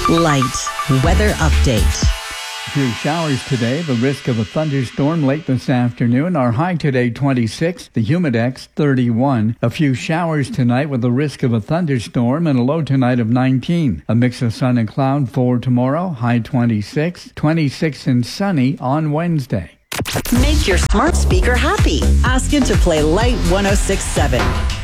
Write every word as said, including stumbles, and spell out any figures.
Light weather update. A few showers today, the risk of a thunderstorm late this afternoon. Our high today twenty-six, the humidex thirty-one. A few showers tonight with the risk of a thunderstorm and a low tonight of nineteen. A mix of sun and cloud for tomorrow, high twenty-six, twenty-six and sunny on Wednesday. Make your smart speaker happy. Ask it to play Light one oh six point seven.